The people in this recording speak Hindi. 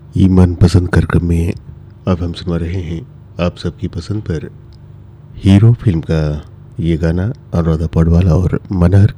ये मनपसंद कार्यक्रम में अब हम सुना रहे हैं आप सबकी पसंद पर हीरो फिल्म का ये गाना अनुराधा पौडवाल और मनहर